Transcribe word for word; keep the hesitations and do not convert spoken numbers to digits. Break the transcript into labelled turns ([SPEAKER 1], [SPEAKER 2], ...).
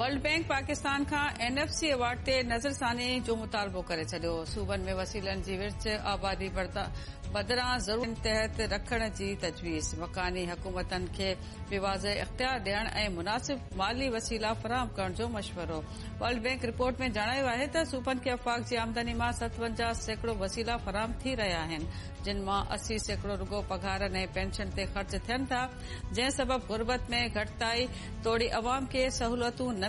[SPEAKER 1] World bank Pakistan खां N F C award ते नज़रसानी जो मुतालबो करे छडि॒यो। सूबनि में वसीलनि जी विच आबादी बदिरां ज़रूरतनि तहत रखण जी तजवीज़। मकानी हुकूमतनि खे बि वाज़ह इख़्तियार ॾियण ऐं मुनासिब माली वसीला फराहम करण जो मशवरो। वर्ल्ड बैंक रिपोर्ट में जणायो आहे त सूबनि खे अफ़वाक़ जी आमदनी मां सतवंजाह सैकड़ो वसीला फराहम थी रहिया आहिनि, जिन मां असी सैकड़ो रुगो पघारनि ऐं पेंशन ते ख़र्च थियनि था, जंहिं सबब गुरबत में घटिताई तोड़ी अवाम खे सहूलियतूं न